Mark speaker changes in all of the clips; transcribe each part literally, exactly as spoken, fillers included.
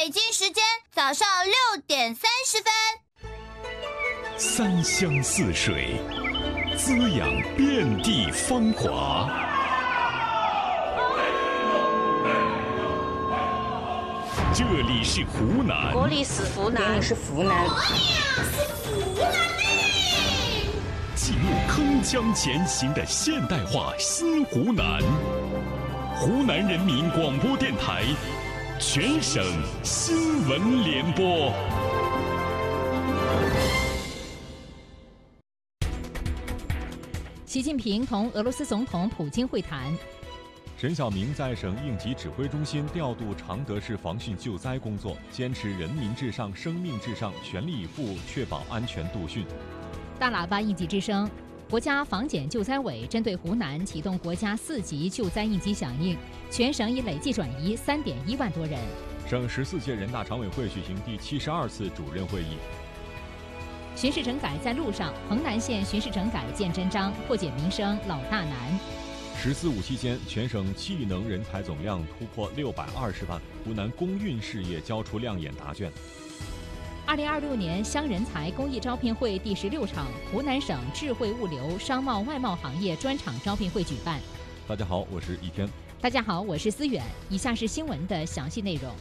Speaker 1: 北京时间早上六点三十分。
Speaker 2: 三湘四水，滋养遍地芳华。这里是湖南，
Speaker 3: 国里是湖南，
Speaker 4: 这里是湖南，
Speaker 1: 我俩是湖南妹。
Speaker 2: 进入铿锵前行的现代化新湖南，湖南人民广播电台全省新闻联播。
Speaker 5: 习近平同俄罗斯总统普京会谈。
Speaker 6: 沈晓明在省应急指挥中心调度常德市防汛救灾工作，坚持人民至上、生命至上，全力以赴确保安全度汛。
Speaker 5: 大喇叭应急之声，国家防检救灾委针对湖南启动国家四级救灾应急响应，全省已累计转移三点一万多人。
Speaker 6: 省十四届人大常委会举行第七十二次主任会议。
Speaker 5: 巡视整改在路上，彭南县巡视整改见真章，破解民生老大难。 二零二六年乡人才公益招聘会第十六场湖南省智慧物流商贸外贸行业专场招聘会举办。
Speaker 6: 大家好，我是易天。
Speaker 5: 大家好，我是思远。以下是新闻的详细内容。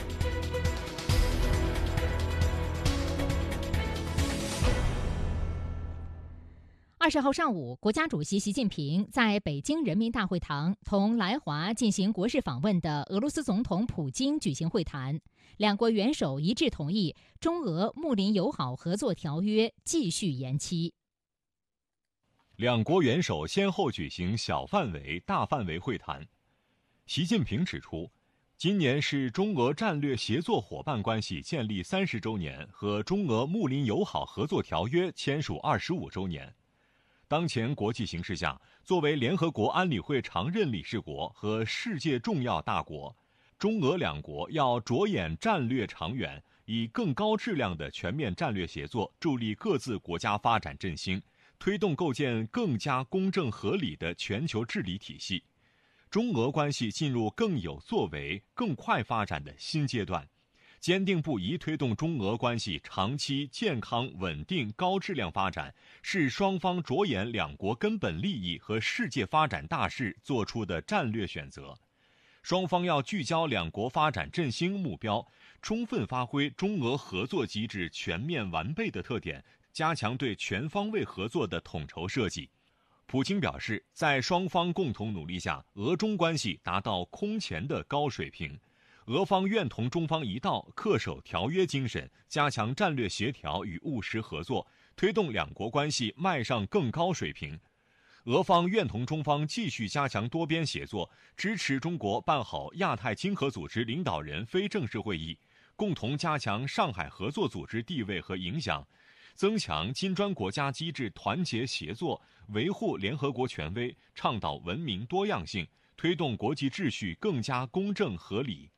Speaker 5: 二十号上午，国家主席习近平在北京人民大会堂同来华进行国事访问的俄罗斯总统普京举行会谈，两国元首一致同意中俄睦邻友好合作条约继续延期。
Speaker 6: 两国元首先后举行小范围、大范围会谈。习近平指出，今年是中俄战略协作伙伴关系建立三十周年和中俄睦邻友好合作条约签署二十五周年。当前国际形势下，作为联合国安理会常任理事国和世界重要大国，中俄两国要着眼战略长远，以更高质量的全面战略协作助力各自国家发展振兴，推动构建更加公正合理的全球治理体系。中俄关系进入更有作为、更快发展的新阶段，坚定不移推动中俄关系长期健康稳定高质量发展，是双方着眼两国根本利益和世界发展大势做出的战略选择。双方要聚焦两国发展振兴目标，充分发挥中俄合作机制全面完备的特点，加强对全方位合作的统筹设计。普京表示，在双方共同努力下，俄中关系达到空前的高水平。俄方愿同中方一道，恪守条约精神，加强战略协调与务实合作，推动两国关系迈上更高水平。俄方愿同中方继续加强多边协作，支持中国办好亚太经合组织领导人非正式会议，共同加强上海合作组织地位和影响，增强金砖国家机制团结协作，维护联合国权威，倡导文明多样性，推动国际秩序更加公正合理。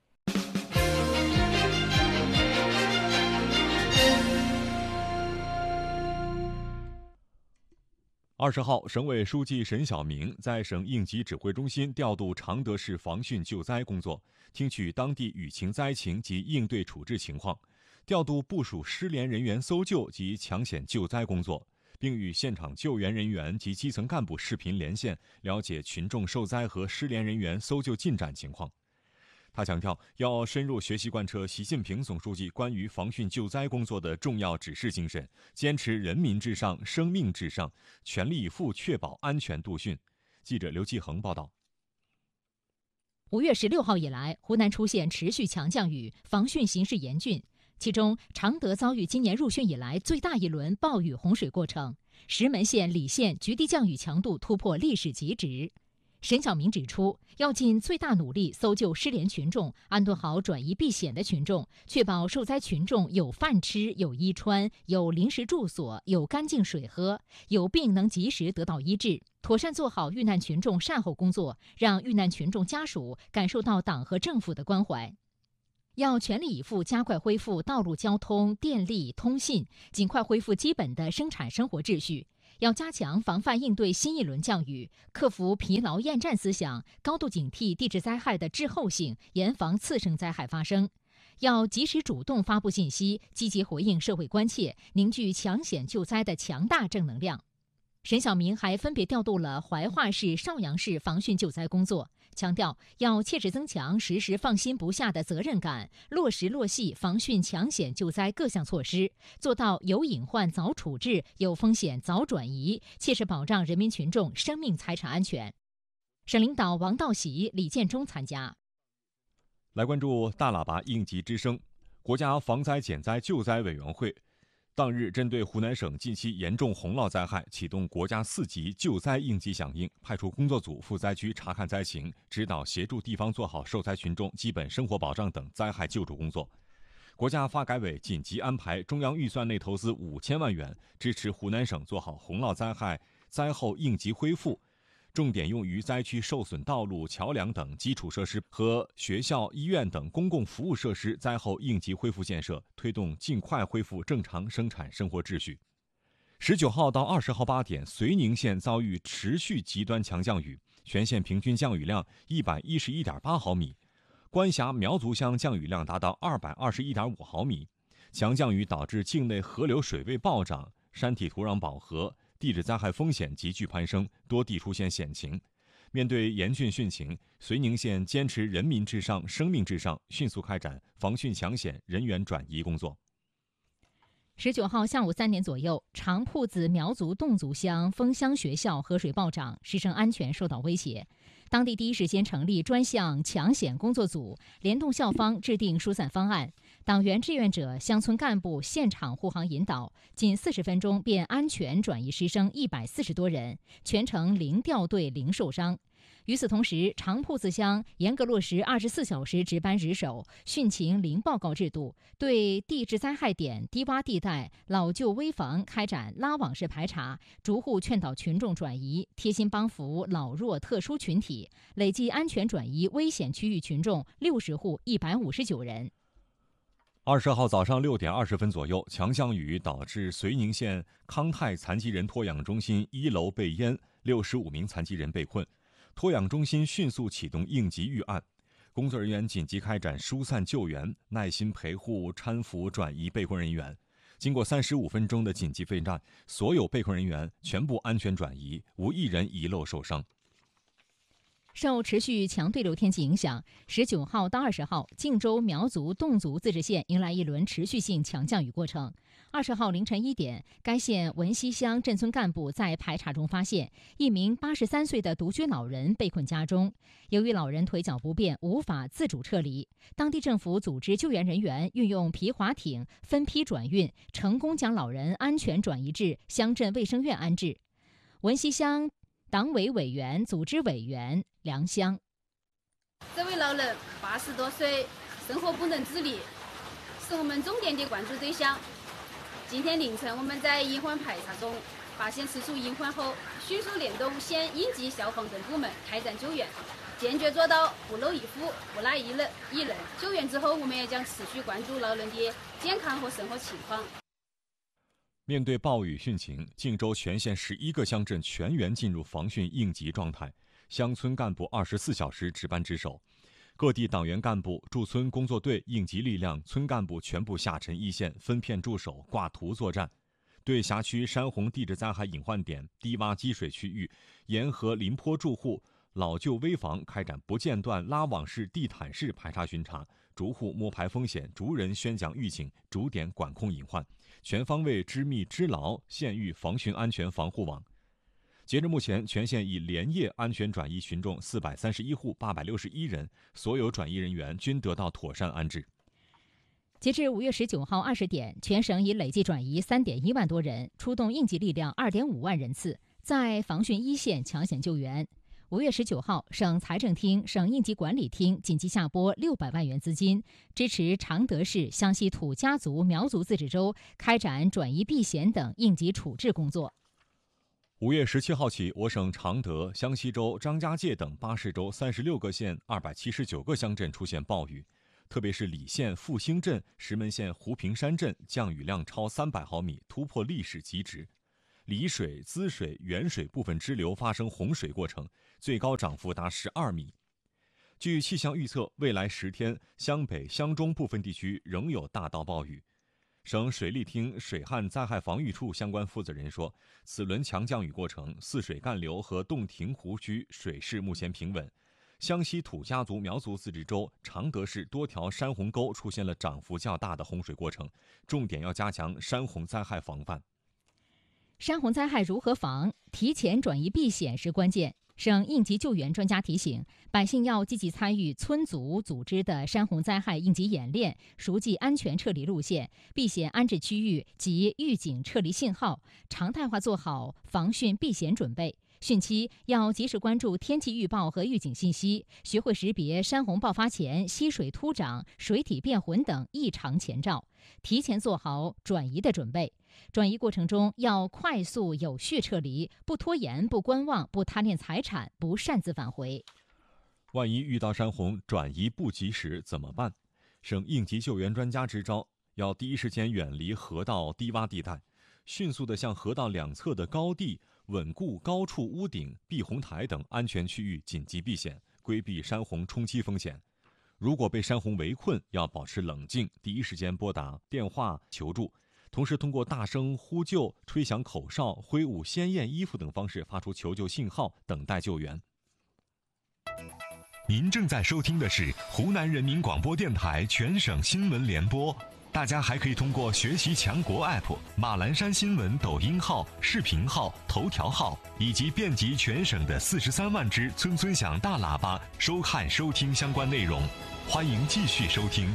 Speaker 6: 二十号，省委书记沈晓明在省应急指挥中心调度常德市防汛救灾工作，听取当地雨情灾情及应对处置情况，调度部署失联人员搜救及抢险救灾工作，并与现场救援人员及基层干部视频连线，了解群众受灾和失联人员搜救进展情况。他强调，要深入学习贯彻习近平总书记关于防汛救灾工作的重要指示精神，坚持人民至上、生命至上，全力以赴确保安全度汛。记者刘继恒报道。
Speaker 5: 五月十六号以来，湖南出现持续强降雨，防汛形势严峻。其中，常德遭遇今年入汛以来最大一轮暴雨洪水过程，石门县、礼县局地降雨强度突破历史极值。沈晓明指出，要尽最大努力搜救失联群众，安顿好转移避险的群众，确保受灾群众有饭吃、有衣穿、有临时住所、有干净水喝，有病能及时得到医治，妥善做好遇难群众善后工作，让遇难群众家属感受到党和政府的关怀。要全力以赴加快恢复道路交通、电力、通信，尽快恢复基本的生产生活秩序。要加强防范应对新一轮降雨，克服疲劳厌战思想，高度警惕地质灾害的滞后性，严防次生灾害发生。 要及时主动发布信息，积极回应社会关切，凝聚抢险救灾的强大正能量。沈晓明还分别调度了怀化市、邵阳市防汛救灾工作，强调要切实增强时时放心不下的责任感，落实落细防汛抢险救灾各项措施，做到有隐患早处置，有风险早转移，切实保障人民群众生命财产安全。省领导王道喜、李建忠参加。
Speaker 6: 来关注大喇叭应急之声。国家防灾减灾救灾委员会当日针对湖南省近期严重洪涝灾害，启动国家四级救灾应急响应，派出工作组赴灾区查看灾情，指导协助地方做好受灾群众基本生活保障等灾害救助工作。国家发改委紧急安排中央预算内投资五千万元，支持湖南省做好洪涝灾害灾后应急恢复，重点用于灾区受损道路、桥梁等基础设施和学校、医院等公共服务设施灾后应急恢复建设，推动尽快恢复正常生产生活秩序。十九号到二十号八点，绥宁县遭遇持续极端强降雨，全县平均降雨量一百一十一点八毫米，关峡苗族乡降雨量达到二百二十一点五毫米。强降雨导致境内河流水位暴涨，山体土壤饱和，地质灾害风险急剧攀升，多地出现险情。面对严峻汛情，绥宁县坚持人民至上、生命至上，迅速开展防汛抢险人员转移工作。
Speaker 5: 十九号下午三点左右，长铺子苗族侗族乡枫乡学校河水暴涨，师生安全受到威胁。当地第一时间成立专项抢险工作组，联动校方制定疏散方案，党员志愿者、乡村干部现场护航引导，仅四十分钟便安全转移师生一百四十多人，全程零掉队、零受伤。与此同时，长铺子乡严格落实二十四小时值班值守、汛情零报告制度，对地质灾害点、低洼地带、老旧危房开展拉网式排查，逐户劝导群众转移，贴心帮扶老弱特殊群体，累计安全转移危险区域群众六十户一百五十九人。
Speaker 6: 二十号早上六点二十分左右，强降雨导致绥宁县康泰残疾人托养中心一楼被淹，六十五名残疾人被困。托养中心迅速启动应急预案，工作人员紧急开展疏散救援，耐心陪护、搀扶、转移被困人员。经过三十五分钟的紧急备战，所有被困人员全部安全转移，无一人遗漏受伤。
Speaker 5: 受持续强对流天气影响，十九号到二十号，靖州苗族侗族自治县迎来一轮持续性强降雨过程。二十号凌晨一点，该县文溪乡镇村干部在排查中发现，一名八十三岁的独居老人被困家中。由于老人腿脚不便，无法自主撤离，当地政府组织救援人员运用皮划艇分批转运，成功将老人安全转移至乡镇卫生院安置。文溪乡党委委员、组织委员梁香：
Speaker 3: 这位老人八十多岁，生活不能自理，是我们重点的关注对象。今天凌晨，我们在隐患排查中发现此处隐患后，迅速联动县应急、消防等部门开展救援，坚决做到不漏一户、不赖一人。一人救援之后，我们也将持续关注老人的健康和生活情况。
Speaker 6: 面对暴雨汛情，靖州全县十一个乡镇全员进入防汛应急状态，乡村干部二十四小时值班值守。各地党员干部、驻村工作队、应急力量、村干部全部下沉一线，分片驻守，挂图作战，对辖区山洪地质灾害隐患点、低洼积水区域、沿河临坡住户、老旧危房开展不间断拉网式、地毯式排查巡查，逐户摸排风险，逐人宣讲预警，逐点管控隐患，全方位织密织牢县域防汛安全防护网。截至目前，全县已连夜安全转移群众四百三十一户八百六十一人，所有转移人员均得到妥善安置。
Speaker 5: 截至五月十九号二十点，全省已累计转移三点一万多人，出动应急力量二点五万人次，在防汛一线抢险救援。五月十九号，省财政厅、省应急管理厅紧急下拨六百万元资金，支持常德市湘西土家族苗族自治州开展转移避险等应急处置工作。
Speaker 6: 五月十七号起，我省常德、湘西州、张家界等八市州三十六个县二百七十九个乡镇出现暴雨，特别是礼县复兴镇、石门县胡平山镇降雨量超三百毫米，突破历史极值。澧水、滋水、沅水部分支流发生洪水过程，最高涨幅达十二米。 据气象预测，未来十天，湘北、湘中部分地区仍有大到暴雨。省水利厅水旱灾害防御处相关负责人说，此轮强降雨过程，泗水干流和洞庭湖区水势目前平稳。湘西土家族苗族自治州常德市多条山洪沟出现了涨幅较大的洪水过程，重点要加强山洪灾害防范。
Speaker 5: 山洪灾害如何防？提前转移避险是关键。省应急救援专家提醒，百姓要积极参与村组组织的山洪灾害应急演练，熟记安全撤离路线、避险安置区域及预警撤离信号，常态化做好防汛避险准备。汛期要及时关注天气预报和预警信息，学会识别山洪爆发前溪水突涨、水体变浑等异常前兆，提前做好转移的准备。转移过程中要快速有序撤离，不拖延、不观望、不贪恋财产、不擅自返回。
Speaker 6: 万一遇到山洪转移不及时怎么办？省应急救援专家支招，要第一时间远离河道低洼地带，迅速地向河道两侧的高地、稳固高处屋顶、避洪台等安全区域紧急避险，规避山洪冲击风险。如果被山洪围困，要保持冷静，第一时间拨打电话求助，同时通过大声呼救、吹响口哨、挥舞鲜艳衣服等方式发出求救信号，等待救援。
Speaker 2: 您正在收听的是湖南人民广播电台全省新闻联播。大家还可以通过学习强国 A P P、马栏山新闻抖音号、视频号、头条号以及遍及全省的四十三万只村村响大喇叭收看收听相关内容。欢迎继续收听。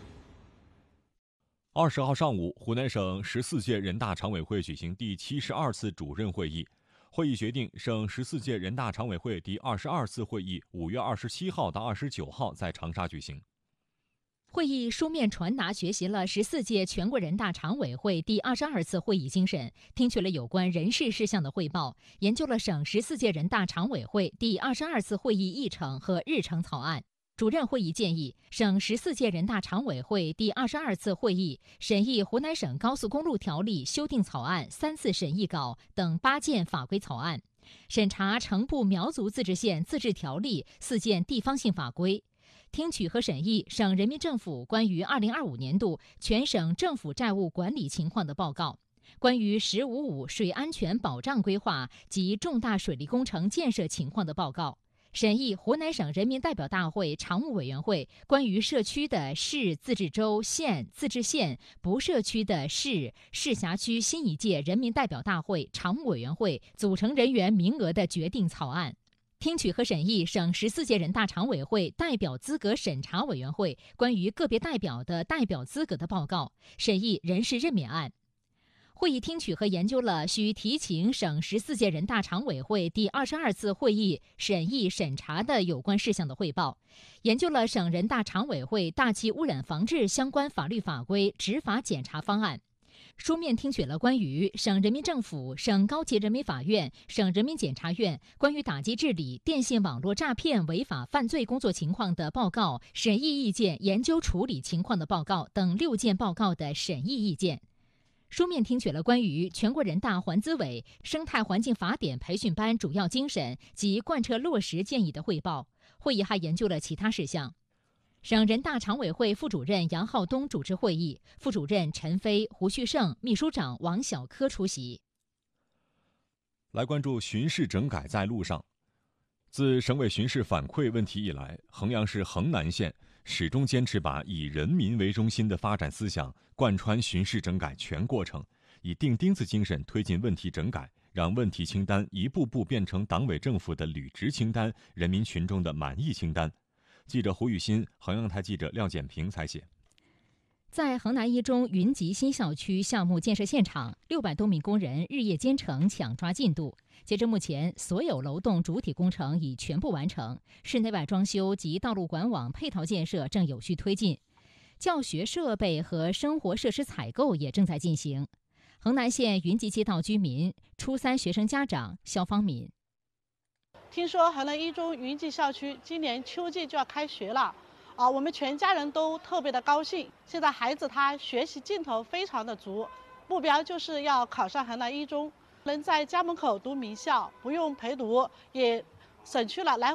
Speaker 6: 二十号上午，湖南省十四届人大常委会举行第七十二次主任会议。会议决定，省十四届人大常委会第二十二次会议五月二十七号到二十九号在长沙举行。
Speaker 5: 会议书面传达学习了十四届全国人大常委会第二十二次会议精神，听取了有关人事事项的汇报，研究了省十四届人大常委会第二十二次会议议程和日程草案。主任会议建议，省十四届人大常委会第二十二次会议审议湖南省高速公路条例修订草案三次审议稿等八件法规草案，审查成部苗族自治县自治条例四件地方性法规。听取和审议省人民政府关于二零二五年度全省政府债务管理情况的报告，关于“十五五”水安全保障规划及重大水利工程建设情况的报告，审议湖南省人民代表大会常务委员会关于社区的市、自治州、县、自治县不社区的市、市辖区新一届人民代表大会常务委员会组成人员名额的决定草案。听取和审议省十四届人大常委会代表资格审查委员会关于个别代表的代表资格的报告，审议人事任免案。会议听取和研究了需提请省十四届人大常委会第二十二次会议审议审查的有关事项的汇报，研究了省人大常委会大气污染防治相关法律法规执法检查方案。书面听取了关于省人民政府、省高级人民法院、省人民检察院关于打击治理电信网络诈骗违法犯罪工作情况的报告、审议意见、研究处理情况的报告等六件报告的审议意见。书面听取了关于全国人大环资委生态环境法典培训班主要精神及贯彻落实建议的汇报。会议还研究了其他事项。省人大常委会副主任杨浩东主持会议，副主任陈飞、胡旭胜、秘书长王小科出席。
Speaker 6: 来关注巡视整改在路上。自省委巡视反馈问题以来，衡阳市衡南县始终坚持把以人民为中心的发展思想贯穿巡视整改全过程，以钉钉子精神推进问题整改，让问题清单一步步变成党委政府的履职清单、人民群众的满意清单。记者胡雨欣，衡阳台记者廖简平采写。
Speaker 5: 在衡南一中云集新校区项目建设现场，六百多名工人日夜兼程抢抓进度。截至目前，所有楼栋主体工程已全部完成，室内外装修及道路管网配套建设正有序推进，教学设备和生活设施采购也正在进行。衡南县云集街道居民、初三学生家长肖方敏。
Speaker 4: 听说衡南一中云集校区今年秋季就要开学了，啊，我们全家人都特别的高兴。现在孩子他学习劲头非常的足，目标就是要考上衡南一中，能在家门口读名校，不用陪读，也省去了来